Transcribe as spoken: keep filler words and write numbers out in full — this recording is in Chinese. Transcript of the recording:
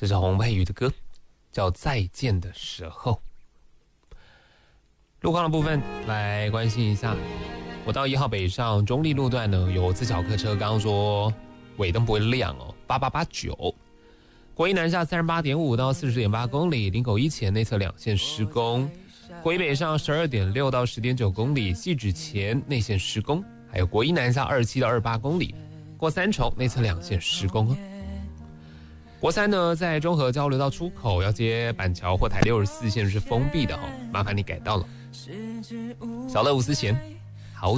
这是洪佩瑜的歌，叫《再见的时候》。路况的部分来关心一下，我到一号北上中立路段呢，有自小客车刚刚说尾灯不会亮哦，八八八九。国一南下三十八点五到四十点八公里，林口一前内侧两线施工。国一北上十二点六到十点九公里，汐止前内线施工。还有国一南下二十七到二十八公里，过三重内侧两线施工哦。国三呢，在中和交流道出口要接板桥或台六十四线是封闭的哈、哦，麻烦你改道了。小乐无私钱。